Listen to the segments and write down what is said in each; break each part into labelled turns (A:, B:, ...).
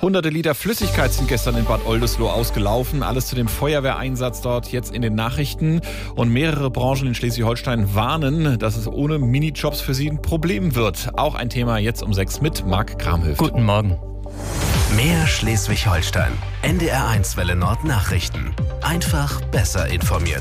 A: Hunderte Liter Flüssigkeit sind gestern in Bad Oldesloe ausgelaufen. Alles zu dem Feuerwehreinsatz dort jetzt in den Nachrichten. Und mehrere Branchen in Schleswig-Holstein warnen, dass es ohne Minijobs für sie ein Problem wird. Auch ein Thema jetzt um 6 mit Marc Kramhöft.
B: Guten Morgen.
C: Mehr Schleswig-Holstein. NDR1 Welle Nord Nachrichten. Einfach besser informiert.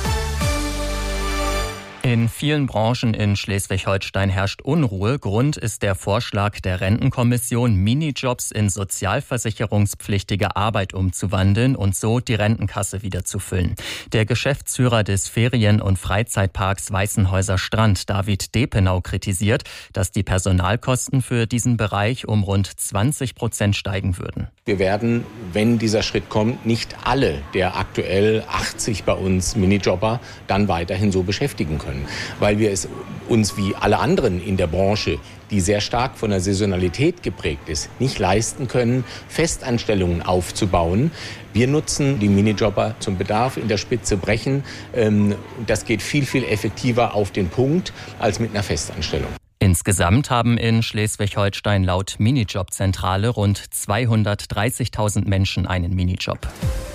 B: In vielen Branchen in Schleswig-Holstein herrscht Unruhe. Grund ist der Vorschlag der Rentenkommission, Minijobs in sozialversicherungspflichtige Arbeit umzuwandeln und so die Rentenkasse wieder zu füllen. Der Geschäftsführer des Ferien- und Freizeitparks Weißenhäuser Strand, David Depenau, kritisiert, dass die Personalkosten für diesen Bereich um rund 20% steigen würden.
D: Wir werden, wenn dieser Schritt kommt, nicht alle der aktuell 80 bei uns Minijobber dann weiterhin so beschäftigen können, weil wir es uns wie alle anderen in der Branche, die sehr stark von der Saisonalität geprägt ist, nicht leisten können, Festanstellungen aufzubauen. Wir nutzen die Minijobber zum Bedarf in der Spitze brechen. Das geht viel, viel effektiver auf den Punkt als mit einer Festanstellung.
B: Insgesamt haben in Schleswig-Holstein laut Minijobzentrale rund 230.000 Menschen einen Minijob.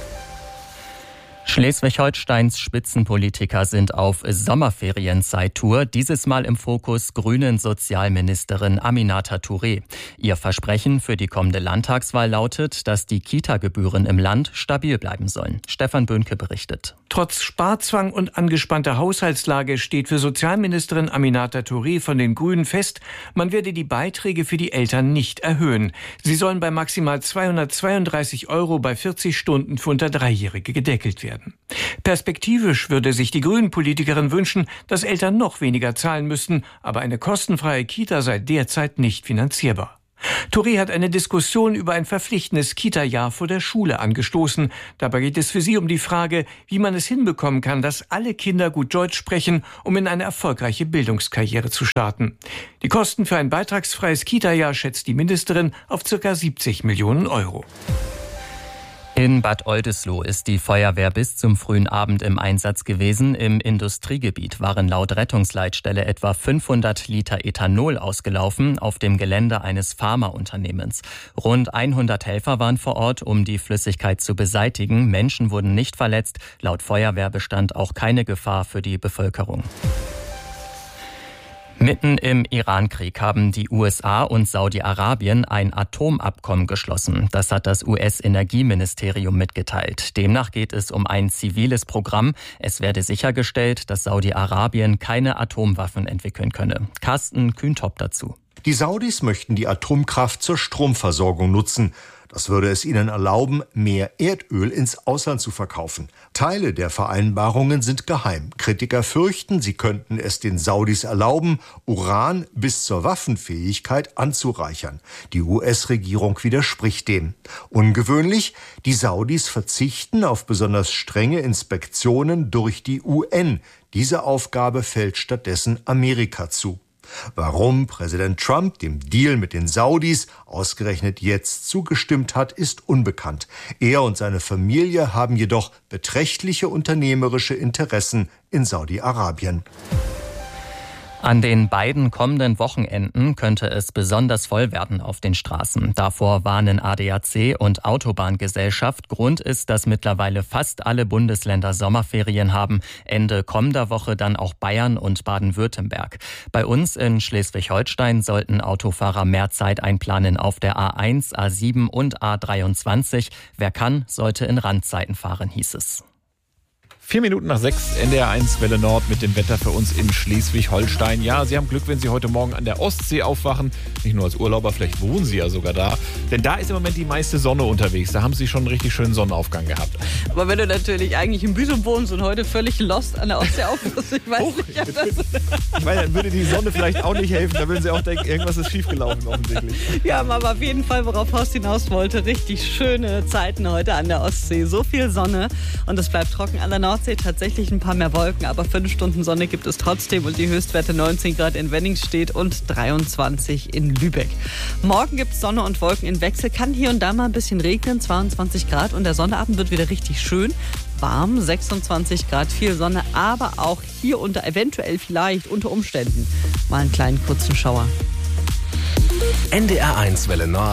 B: Schleswig-Holsteins Spitzenpolitiker sind auf Sommerferienzeittour. Dieses Mal im Fokus grünen Sozialministerin Aminata Touré. Ihr Versprechen für die kommende Landtagswahl lautet, dass die Kita-Gebühren im Land stabil bleiben sollen. Stefan Böhnke berichtet.
E: Trotz Sparzwang und angespannter Haushaltslage steht für Sozialministerin Aminata Touré von den Grünen fest, man werde die Beiträge für die Eltern nicht erhöhen. Sie sollen bei maximal 232 € bei 40 Stunden für unter Dreijährige gedeckelt werden. Perspektivisch würde sich die Grünen-Politikerin wünschen, dass Eltern noch weniger zahlen müssten, aber eine kostenfreie Kita sei derzeit nicht finanzierbar. Touré hat eine Diskussion über ein verpflichtendes Kita-Jahr vor der Schule angestoßen. Dabei geht es für sie um die Frage, wie man es hinbekommen kann, dass alle Kinder gut Deutsch sprechen, um in eine erfolgreiche Bildungskarriere zu starten. Die Kosten für ein beitragsfreies Kita-Jahr schätzt die Ministerin auf ca. 70 Millionen €.
B: In Bad Oldesloe ist die Feuerwehr bis zum frühen Abend im Einsatz gewesen. Im Industriegebiet waren laut Rettungsleitstelle etwa 500 Liter Ethanol ausgelaufen auf dem Gelände eines Pharmaunternehmens. Rund 100 Helfer waren vor Ort, um die Flüssigkeit zu beseitigen. Menschen wurden nicht verletzt. Laut Feuerwehr bestand auch keine Gefahr für die Bevölkerung. Mitten im Irankrieg haben die USA und Saudi-Arabien ein Atomabkommen geschlossen. Das hat das US-Energieministerium mitgeteilt. Demnach geht es um ein ziviles Programm. Es werde sichergestellt, dass Saudi-Arabien keine Atomwaffen entwickeln könne. Carsten Kühntop dazu.
F: Die Saudis möchten die Atomkraft zur Stromversorgung nutzen. Das würde es ihnen erlauben, mehr Erdöl ins Ausland zu verkaufen. Teile der Vereinbarungen sind geheim. Kritiker fürchten, sie könnten es den Saudis erlauben, Uran bis zur Waffenfähigkeit anzureichern. Die US-Regierung widerspricht dem. Ungewöhnlich, die Saudis verzichten auf besonders strenge Inspektionen durch die UN. Diese Aufgabe fällt stattdessen Amerika zu. Warum Präsident Trump dem Deal mit den Saudis ausgerechnet jetzt zugestimmt hat, ist unbekannt. Er und seine Familie haben jedoch beträchtliche unternehmerische Interessen in Saudi-Arabien.
B: An den beiden kommenden Wochenenden könnte es besonders voll werden auf den Straßen. Davor warnen ADAC und Autobahngesellschaft. Grund ist, dass mittlerweile fast alle Bundesländer Sommerferien haben. Ende kommender Woche dann auch Bayern und Baden-Württemberg. Bei uns in Schleswig-Holstein sollten Autofahrer mehr Zeit einplanen auf der A1, A7 und A23. Wer kann, sollte in Randzeiten fahren, hieß es.
A: 4 Minuten nach 6, NDR1 Welle Nord mit dem Wetter für uns in Schleswig-Holstein. Ja, Sie haben Glück, wenn Sie heute Morgen an der Ostsee aufwachen. Nicht nur als Urlauber, vielleicht wohnen Sie ja sogar da. Denn da ist im Moment die meiste Sonne unterwegs. Da haben Sie schon einen richtig schönen Sonnenaufgang gehabt.
G: Aber wenn du natürlich eigentlich in Büsum wohnst und heute völlig lost an der Ostsee aufwachst, ich weiß nicht, ob das...
A: Ich meine, dann würde die Sonne vielleicht auch nicht helfen. Da würden Sie auch denken, irgendwas ist schiefgelaufen offensichtlich.
G: Ja, aber auf jeden Fall, worauf Horst hinaus wollte, richtig schöne Zeiten heute an der Ostsee. So viel Sonne und es bleibt trocken an der Nordsee. Tatsächlich ein paar mehr Wolken, aber 5 Stunden Sonne gibt es trotzdem und die Höchstwerte 19 Grad in Wenningstedt und 23 in Lübeck. Morgen gibt es Sonne und Wolken in Wechsel, kann hier und da mal ein bisschen regnen, 22 Grad und der Sonnabend wird wieder richtig schön. Warm, 26 Grad, viel Sonne, aber auch hier eventuell vielleicht unter Umständen mal einen kleinen kurzen Schauer.
C: NDR1 Welle Nord,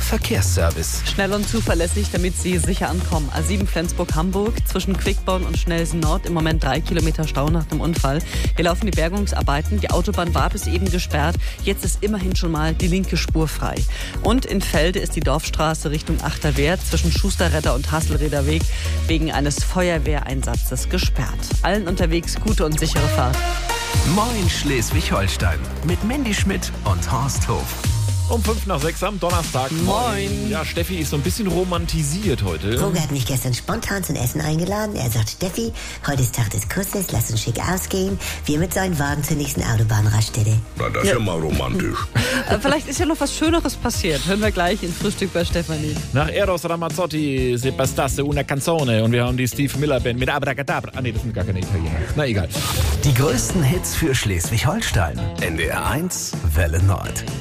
C: Verkehrsservice.
G: Schnell und zuverlässig, damit Sie sicher ankommen. A7 Flensburg-Hamburg zwischen Quickborn und Schnelsen Nord. Im Moment 3 Kilometer Stau nach dem Unfall. Hier laufen die Bergungsarbeiten. Die Autobahn war bis eben gesperrt. Jetzt ist immerhin schon mal die linke Spur frei. Und in Felde ist die Dorfstraße Richtung Achterwehr zwischen Schusterredder und Hasselreder Weg wegen eines Feuerwehreinsatzes gesperrt. Allen unterwegs gute und sichere Fahrt.
C: Moin Schleswig-Holstein mit Mandy Schmidt und Horst Hof.
A: Um 5:05 am Donnerstag.
G: Moin.
A: Ja, Steffi ist so ein bisschen romantisiert heute.
H: Roger hat mich gestern spontan zum Essen eingeladen. Er sagt, Steffi, heute ist Tag des Kusses, lass uns schick ausgehen. Wir mit seinem Wagen zur nächsten Autobahnraststätte.
I: Na, das ist ja mal romantisch.
G: Vielleicht ist ja noch was Schöneres passiert. Hören wir gleich in Frühstück bei Stefanie.
A: Nach Eros Ramazzotti, Se bastasse una canzone. Und wir haben die Steve Miller Band mit Abracadabra. Ah, nee, das sind gar keine Italiener. Na, egal.
C: Die größten Hits für Schleswig-Holstein. NDR 1, Welle Nord.